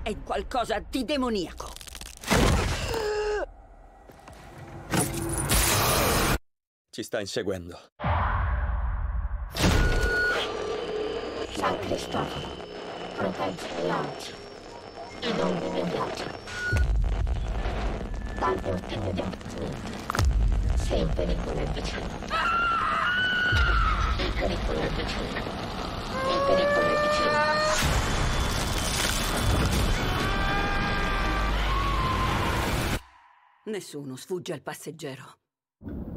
è qualcosa di demoniaco. Ci sta inseguendo. San Cristoforo, proteggere oggi e non immediato. Dall'ultimo divertimento, sei in pericolo vicino. Il pericolo è vicino. Il pericolo è vicino. Nessuno sfugge al passeggero.